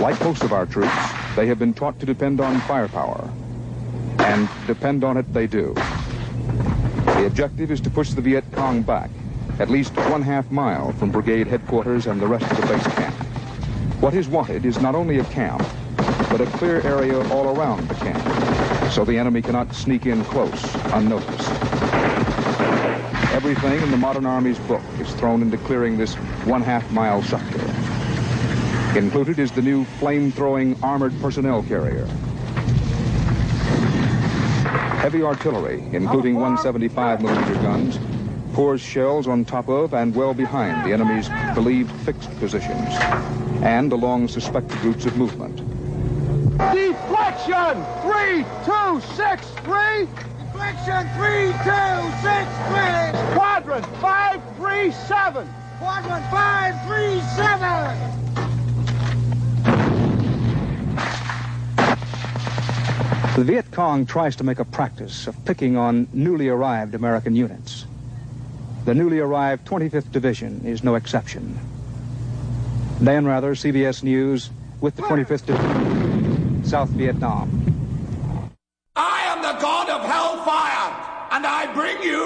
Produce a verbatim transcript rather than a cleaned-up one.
Like most of our troops, they have been taught to depend on firepower. And depend on it they do. The objective is to push the Viet Cong back, at least one half mile from brigade headquarters and the rest of the base camp. What is wanted is not only a camp, but a clear area all around the camp, so the enemy cannot sneak in close, unnoticed. Everything in the modern Army's book is thrown into clearing this one half mile sector. Included is the new flame-throwing armored personnel carrier. Heavy artillery, including one seventy-five millimeter guns, pours shells on top of and well behind the enemy's believed fixed positions and along suspected routes of movement. Deflection! Three, two, six, three! Deflection! Three, two, six, three! Quadrant five, three, seven! Quadrant five, three, seven! The Viet Cong tries to make a practice of picking on newly arrived American units. The newly arrived twenty-fifth Division is no exception. Dan Rather, C B S News, with the twenty-fifth Division, South Vietnam. I am the god of hellfire, and I bring you